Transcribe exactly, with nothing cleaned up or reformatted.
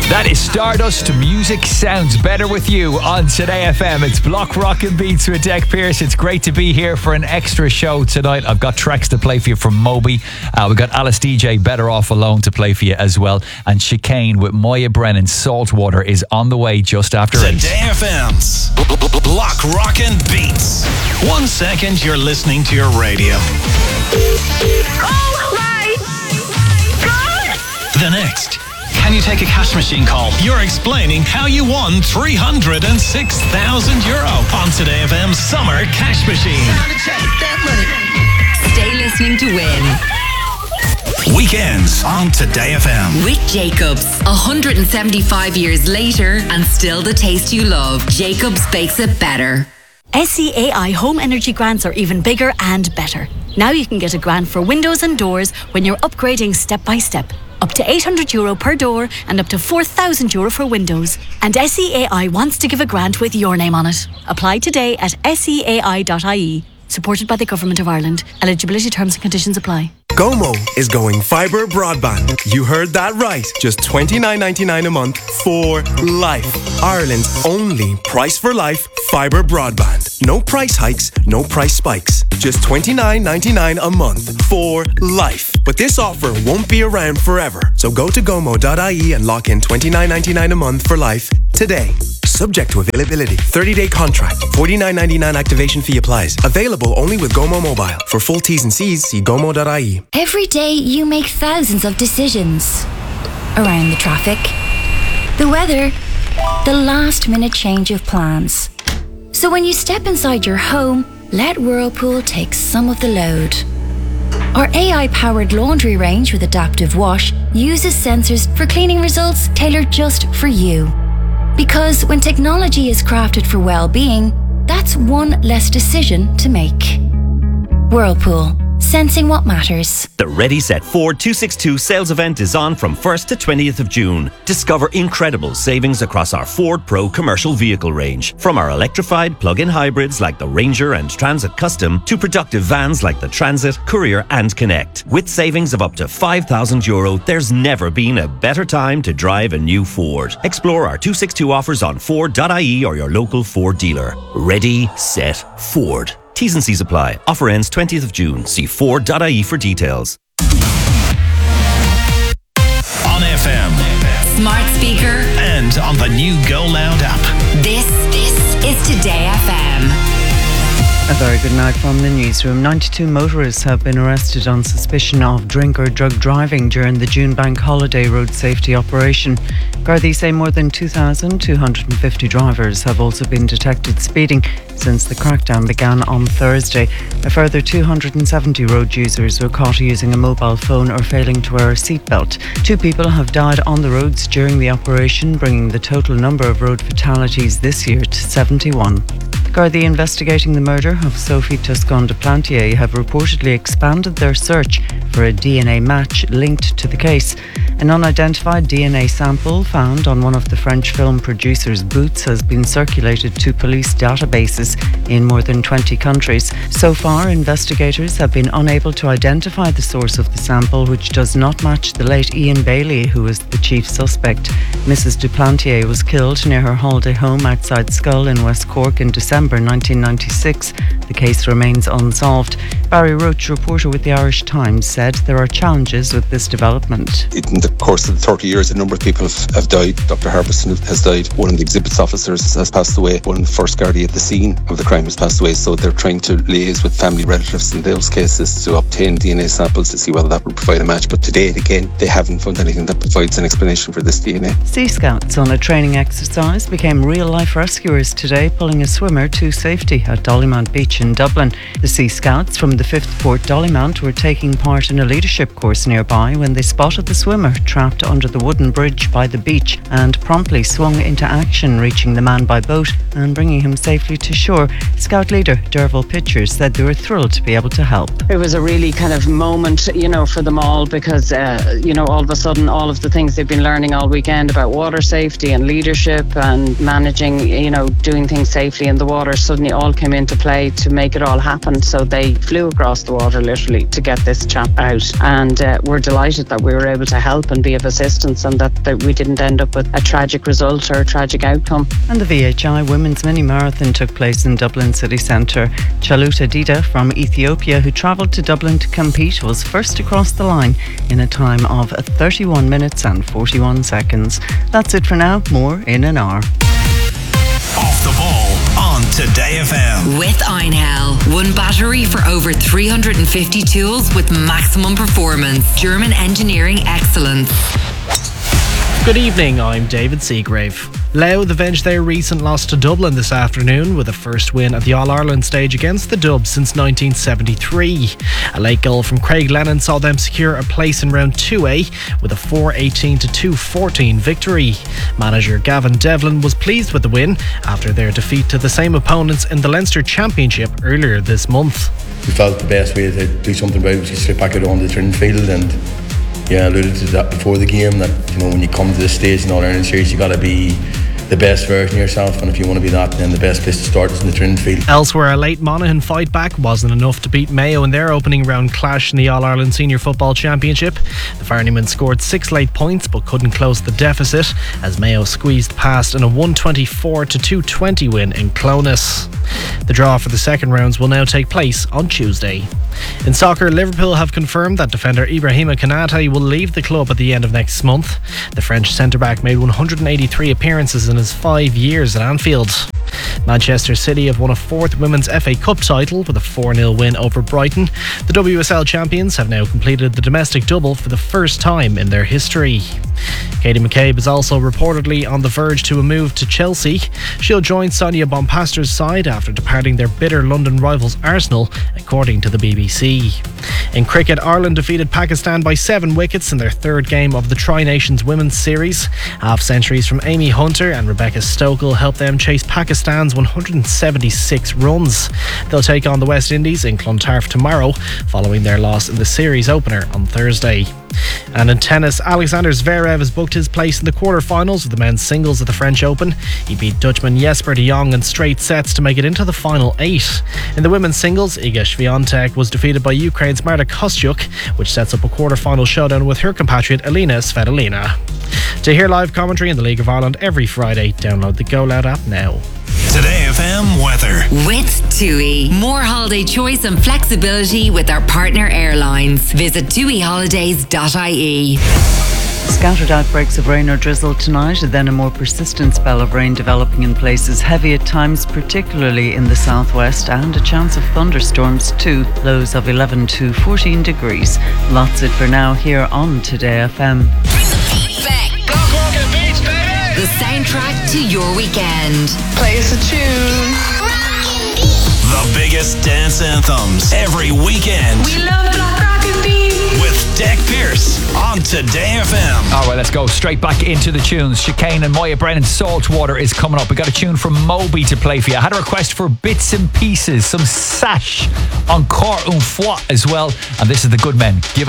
That is Stardust. Music sounds better with you on Today F M. It's Block Rockin' Beats with Deck Pearce. It's great to be here for an extra show tonight. I've got tracks to play for you from Moby. Uh, we've got Alice D J, Better Off Alone, to play for you as well. And Chicane with Moya Brennan, Saltwater, is on the way just after eight. Today F M's Block Rockin' Beats. One second you're listening to your radio. Oh my God! The next, can you take a cash machine call? You're explaining how you won three hundred six thousand euro on Today F M's Summer Cash Machine. Stay listening to win. Weekends on Today F M. With Jacobs. one hundred seventy-five years later and still the taste you love. Jacobs bakes it better. S E A I Home Energy Grants are even bigger and better. Now you can get a grant for windows and doors when you're upgrading step by step. Up to eight hundred euro per door and up to four thousand euro for windows. And S E A I wants to give a grant with your name on it. Apply today at S E A I dot I E. Supported by the Government of Ireland. Eligibility terms and conditions apply. Gomo is going fibre broadband. You heard that right. Just twenty-nine ninety-nine a month for life. Ireland's only price for life fibre broadband. No price hikes, no price spikes. Just twenty-nine ninety-nine a month for life. But this offer won't be around forever. So go to gomo dot I E and lock in twenty-nine ninety-nine a month for life today. Subject to availability. thirty-day contract. forty-nine ninety-nine activation fee applies. Available only with Gomo Mobile. For full T's and C's, see gomo dot I E. Every day you make thousands of decisions. Around the traffic, the weather, the last minute change of plans. So when you step inside your home, let Whirlpool take some of the load. Our A I-powered laundry range with adaptive wash uses sensors for cleaning results tailored just for you. Because when technology is crafted for well-being, that's one less decision to make. Whirlpool, sensing what matters. The Ready Set Ford two sixty-two sales event is on from first to twentieth of June. Discover incredible savings across our Ford Pro commercial vehicle range. From our electrified plug-in hybrids like the Ranger and Transit Custom to productive vans like the Transit, Courier and Connect. With savings of up to five thousand euro, there's never been a better time to drive a new Ford. Explore our two sixty-two offers on Ford dot I E or your local Ford dealer. Ready, Set, Ford. T's and C's apply. Offer ends twentieth of June. See Ford dot I E for details. On F M. Smart speaker. And on the new Go Loud app. This, this is Today F M. A very good night from the newsroom. ninety-two motorists have been arrested on suspicion of drink or drug driving during the June Bank Holiday road safety operation. Gardaí say more than two thousand two hundred fifty drivers have also been detected speeding since the crackdown began on Thursday. A further two hundred seventy road users were caught using a mobile phone or failing to wear a seatbelt. Two people have died on the roads during the operation, bringing the total number of road fatalities this year to seventy-one. Gardaí investigating the murder of Sophie Toscan de Plantier have reportedly expanded their search for a D N A match linked to the case. An unidentified D N A sample found on one of the French film producer's boots has been circulated to police databases in more than twenty countries. So far, investigators have been unable to identify the source of the sample, which does not match the late Ian Bailey, who was the chief suspect. Missus de Plantier was killed near her holiday home outside Schull in West Cork in December nineteen ninety-six. The case remains unsolved. Barry Roach, reporter with the Irish Times, said there are challenges with this development. In the course of the thirty years, a number of people have, have died. Doctor Harbison has died. One of the exhibits officers has passed away. One of the first Gardaí at the scene of the crime has passed away. So they're trying to liaise with family relatives in those cases to obtain D N A samples to see whether that would provide a match. But to date, again, they haven't found anything that provides an explanation for this D N A. Sea Scouts on a training exercise became real-life rescuers today, pulling a swimmer to safety at Dollymount Beach in Dublin. The Sea Scouts from the fifth Port Dollymount were taking part in a leadership course nearby when they spotted the swimmer trapped under the wooden bridge by the beach and promptly swung into action, reaching the man by boat and bringing him safely to shore. Scout leader Derval Pitcher said they were thrilled to be able to help. It was a really kind of moment, you know, for them all because, uh, you know, all of a sudden all of the things they've been learning all weekend about water safety and leadership and managing, you know, doing things safely in the water water suddenly all came into play to make it all happen. So they flew across the water literally to get this chap out. And uh, we're delighted that we were able to help and be of assistance, and that, that we didn't end up with a tragic result or a tragic outcome. And the V H I Women's Mini Marathon took place in Dublin city centre. Chaluta Dida from Ethiopia, who travelled to Dublin to compete, was first across the line in a time of thirty-one minutes and forty-one seconds. That's it for now. More in an hour. Off the ball on Today F M. With Einhell. One battery for over three hundred fifty tools with maximum performance. German engineering excellence. Good evening, I'm David Seagrave. Louth avenged their recent loss to Dublin this afternoon with a first win at the All-Ireland stage against the Dubs since nineteen seventy-three. A late goal from Craig Lennon saw them secure a place in round two A with a four eighteen to two fourteen victory. Manager Gavin Devlin was pleased with the win after their defeat to the same opponents in the Leinster Championship earlier this month. We felt the best way to do something about it was to slip back out on the training field, and yeah, I alluded to that before the game, that you know when you come to this stage in All-Ireland series, you got to be the best version of yourself, and if you want to be that, then the best place to start is in the training field. Elsewhere, a late Monaghan fight back wasn't enough to beat Mayo in their opening round clash in the All-Ireland Senior Football Championship. The Farneymen scored six late points but couldn't close the deficit as Mayo squeezed past in a one twenty-four to two twenty win in Clones. The draw for the second rounds will now take place on Tuesday. In soccer, Liverpool have confirmed that defender Ibrahima Konate will leave the club at the end of next month. The French centre-back made one hundred eighty-three appearances in his five years at Anfield. Manchester City have won a fourth Women's F A Cup title with a four nil win over Brighton. The W S L champions have now completed the domestic double for the first time in their history. Katie McCabe is also reportedly on the verge to a move to Chelsea. She'll join Sonia Bonpaster's side after departing their bitter London rivals Arsenal, according to the B B C. In cricket, Ireland defeated Pakistan by seven wickets in their third game of the Tri-Nations Women's Series. Half centuries from Amy Hunter and Rebecca Stokel helped them chase Pakistan's one hundred seventy-six runs. They'll take on the West Indies in Clontarf tomorrow, following their loss in the series opener on Thursday. And in tennis, Alexander Zverev has booked his place in the quarter-finals of the men's singles at the French Open. He beat Dutchman Jesper de Jong in straight sets to make it into the final eight. In the women's singles, Iga Swiatek was defeated by Ukraine's Marta Kostyuk, which sets up a quarter-final showdown with her compatriot Elina Svitolina. To hear live commentary in the League of Ireland every Friday, download the Go Loud app now. Today F M weather. With TUI. More holiday choice and flexibility with our partner airlines. Visit tui holidays dot I E. Scattered outbreaks of rain or drizzle tonight, and then a more persistent spell of rain developing in places heavy at times, particularly in the southwest, and a chance of thunderstorms too. Lows of eleven to fourteen degrees. That's it for now here on Today F M. The soundtrack to your weekend. Play us a tune. The biggest dance anthems every weekend. We love Black Rock and Beat. With Deck Pierce on Today F M. All right, let's go straight back into the tunes. Chicane and Moya Brennan, Saltwater is coming up. We got a tune from Moby to play for you. I had a request for Bits and Pieces, some Sash on Cor Un Fois as well. And this is the Good Men. Give it